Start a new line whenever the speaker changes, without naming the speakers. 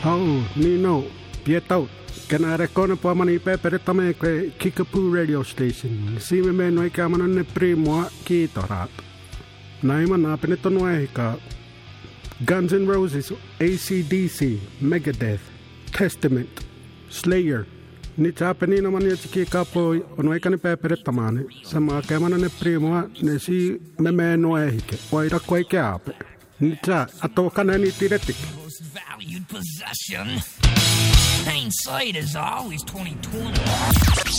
Hau, Nino, Pietau, Canara Cona Pomani Pepper Tame Kickapoo radio station. See me men wake up on the primo Kitorat. Naiman up in the Tonoeka. Guns N' Roses, AC/DC, Megadeth, Testament, Slayer. Nichapenino Manichi Capo, on Wakan Pepper Tamani. Some are coming on the primo, Nessi Memenoeke, Waita Quake up. Nicha, Atokanani Tiretic.
Most valued possession. Hindsight is always 20/20.